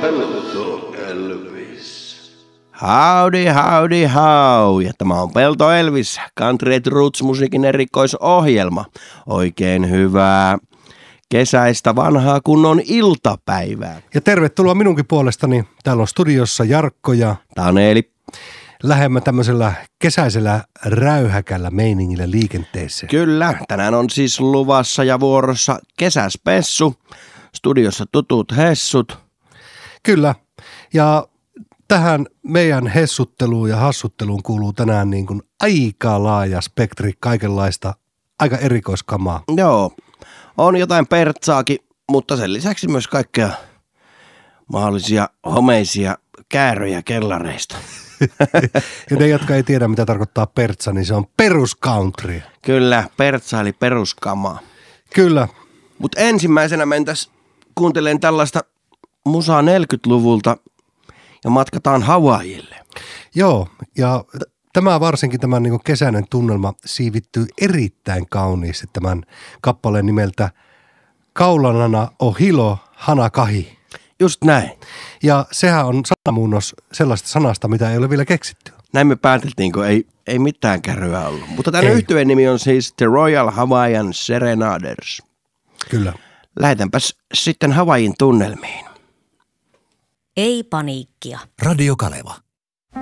Pelto Elvis. Howdy, howdy, how. Ja tämä on Pelto Elvis, Country & Roots-musiikin erikoisohjelma. Oikein hyvää kesäistä vanhaa kunnon iltapäivää. Ja tervetuloa minunkin puolestani. Täällä on studiossa Jarkko ja Taneli. lähemmä tämmöisellä kesäisellä räyhäkällä meiningillä liikenteeseen. Kyllä, tänään on siis luvassa ja vuorossa kesäspessu. Studiossa tutut hessut. Kyllä, ja tähän meidän hessutteluun ja hassutteluun kuuluu tänään niin kuin aika laaja spektri kaikenlaista, aika erikoiskamaa. Joo, on jotain pertsaakin, mutta sen lisäksi myös kaikkea mahdollisia homeisia kääröjä kellareista. Ja ne, jotka ei tiedä, mitä tarkoittaa pertsa, niin se on peruscountry. Kyllä, pertsa eli peruskamaa. Kyllä. Mutta ensimmäisenä mentäs kuuntelemaan tällaista musaa 40-luvulta ja matkataan Havaijille. Joo, ja varsinkin tämä niin kuin kesäinen tunnelma siivittyy erittäin kauniisti tämän kappaleen nimeltä Kaulanana o Hilo Hanakahi. Just näin. Ja sehän on sanamuunnos sellaista sanasta, mitä ei ole vielä keksitty. Näin me päätettiin, kun ei mitään kärryä ollut. Mutta tämän yhtyeen nimi on siis The Royal Hawaiian Serenaders. Kyllä. Lähetänpäs sitten Havaijin tunnelmiin. Ei paniikkia. Radio Kaleva.